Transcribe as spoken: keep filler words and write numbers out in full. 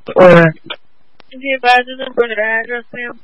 Or Can you imagine them for their address, ma'am?